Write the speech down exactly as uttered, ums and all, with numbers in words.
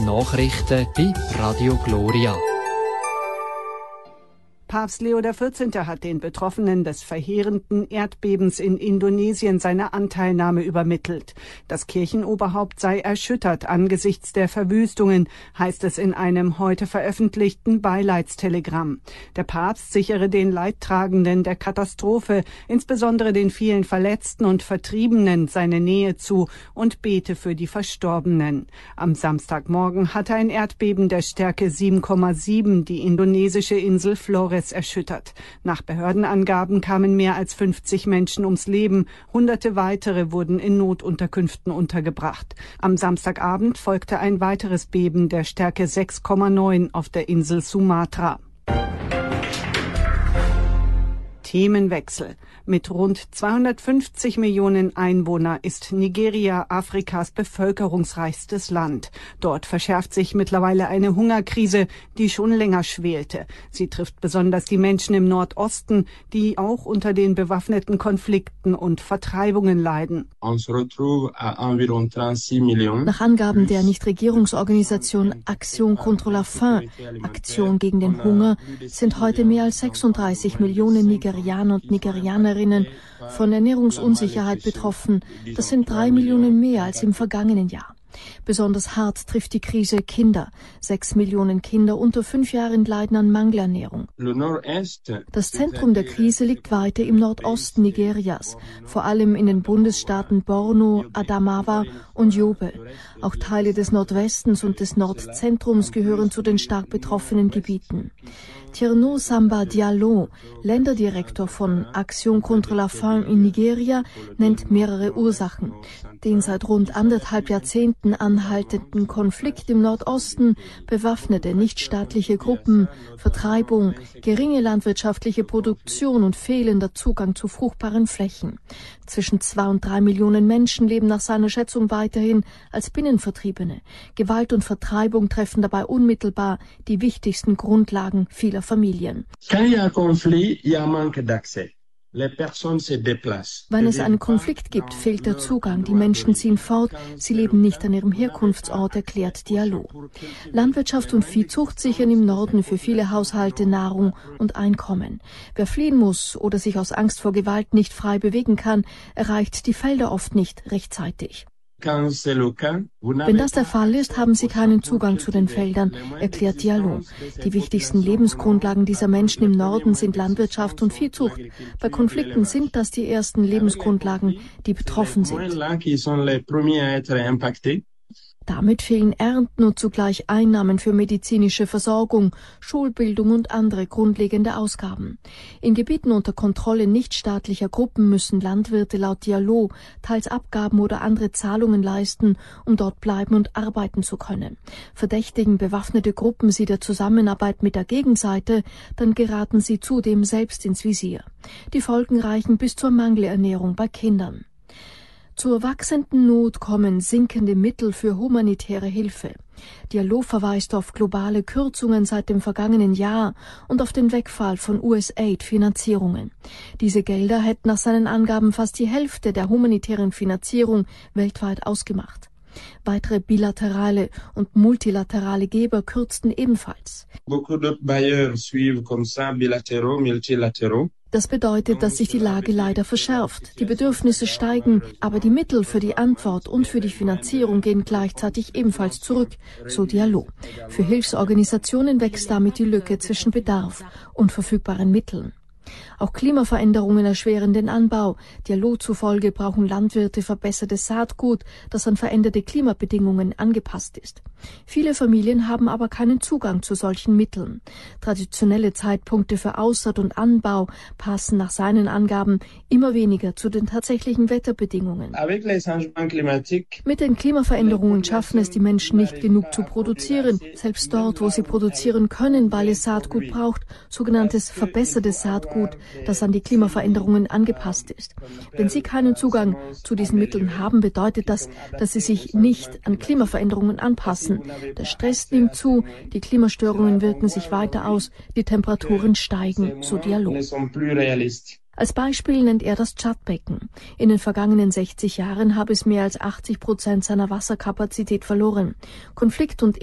Nachrichten bei Radio Gloria. Papst Leo der vierzehnte hat den Betroffenen des verheerenden Erdbebens in Indonesien seine Anteilnahme übermittelt. Das Kirchenoberhaupt sei erschüttert angesichts der Verwüstungen, heißt es in einem heute veröffentlichten Beileidstelegramm. Der Papst sichere den Leidtragenden der Katastrophe, insbesondere den vielen Verletzten und Vertriebenen, seine Nähe zu und bete für die Verstorbenen. Am Samstagmorgen hatte ein Erdbeben der Stärke sieben Komma sieben die indonesische Insel Flores erschüttert. Nach Behördenangaben kamen mehr als fünfzig Menschen ums Leben. Hunderte weitere wurden in Notunterkünften untergebracht. Am Samstagabend folgte ein weiteres Beben der Stärke sechs Komma neun auf der Insel Sumatra. Themenwechsel. Mit rund zweihundertfünfzig Millionen Einwohnern ist Nigeria Afrikas bevölkerungsreichstes Land. Dort verschärft sich mittlerweile eine Hungerkrise, die schon länger schwelte. Sie trifft besonders die Menschen im Nordosten, die auch unter den bewaffneten Konflikten und Vertreibungen leiden. Nach Angaben der Nichtregierungsorganisation Action contre la faim, Aktion gegen den Hunger, sind heute mehr als sechsunddreißig Millionen Nigerianer und Nigerianerinnen von Ernährungsunsicherheit betroffen. Das sind drei Millionen mehr als im vergangenen Jahr. Besonders hart trifft die Krise Kinder. Sechs Millionen Kinder unter fünf Jahren leiden an Mangelernährung. Das Zentrum der Krise liegt weiter im Nordosten Nigerias, vor allem in den Bundesstaaten Borno, Adamawa und Yobe. Auch Teile des Nordwestens und des Nordzentrums gehören zu den stark betroffenen Gebieten. Thierno Samba Diallo, Länderdirektor von Action contre la faim in Nigeria, nennt mehrere Ursachen. Den seit rund anderthalb Jahrzehnten anhaltenden Konflikt im Nordosten, bewaffnete nichtstaatliche Gruppen, Vertreibung, geringe landwirtschaftliche Produktion und fehlender Zugang zu fruchtbaren Flächen. Zwischen zwei und drei Millionen Menschen leben nach seiner Schätzung weiterhin als Binnenvertriebene. Gewalt und Vertreibung treffen dabei unmittelbar die wichtigsten Grundlagen vieler Familien. Wenn es einen Konflikt gibt, fehlt der Zugang. Die Menschen ziehen fort. Sie leben nicht an ihrem Herkunftsort, erklärt Diallo. Landwirtschaft und Viehzucht sichern im Norden für viele Haushalte Nahrung und Einkommen. Wer fliehen muss oder sich aus Angst vor Gewalt nicht frei bewegen kann, erreicht die Felder oft nicht rechtzeitig. Wenn das der Fall ist, haben sie keinen Zugang zu den Feldern, erklärt Diallo. Die wichtigsten Lebensgrundlagen dieser Menschen im Norden sind Landwirtschaft und Viehzucht. Bei Konflikten sind das die ersten Lebensgrundlagen, die betroffen sind. Damit fehlen Ernten und zugleich Einnahmen für medizinische Versorgung, Schulbildung und andere grundlegende Ausgaben. In Gebieten unter Kontrolle nichtstaatlicher Gruppen müssen Landwirte laut Diallo teils Abgaben oder andere Zahlungen leisten, um dort bleiben und arbeiten zu können. Verdächtigen bewaffnete Gruppen sie der Zusammenarbeit mit der Gegenseite, dann geraten sie zudem selbst ins Visier. Die Folgen reichen bis zur Mangelernährung bei Kindern. Zur wachsenden Not kommen sinkende Mittel für humanitäre Hilfe. Diallo verweist auf globale Kürzungen seit dem vergangenen Jahr und auf den Wegfall von U S A I D-Finanzierungen. Diese Gelder hätten nach seinen Angaben fast die Hälfte der humanitären Finanzierung weltweit ausgemacht. Weitere bilaterale und multilaterale Geber kürzten ebenfalls. Das bedeutet, dass sich die Lage leider verschärft. Die Bedürfnisse steigen, aber die Mittel für die Antwort und für die Finanzierung gehen gleichzeitig ebenfalls zurück, so Diallo. Für Hilfsorganisationen wächst damit die Lücke zwischen Bedarf und verfügbaren Mitteln. Auch Klimaveränderungen erschweren den Anbau. Diallo zufolge brauchen Landwirte verbessertes Saatgut, das an veränderte Klimabedingungen angepasst ist. Viele Familien haben aber keinen Zugang zu solchen Mitteln. Traditionelle Zeitpunkte für Aussaat und Anbau passen nach seinen Angaben immer weniger zu den tatsächlichen Wetterbedingungen. Mit den Klimaveränderungen schaffen es die Menschen nicht genug zu produzieren, selbst dort, wo sie produzieren können, weil es Saatgut braucht, sogenanntes verbessertes Saatgut, das an die Klimaveränderungen angepasst ist. Wenn sie keinen Zugang zu diesen Mitteln haben, bedeutet das, dass sie sich nicht an Klimaveränderungen anpassen. Der Stress nimmt zu, die Klimastörungen wirken sich weiter aus, die Temperaturen steigen, so Diallo. Als Beispiel nennt er das Tschadbecken. In den vergangenen sechzig Jahren habe es mehr als achtzig Prozent seiner Wasserkapazität verloren. Konflikt und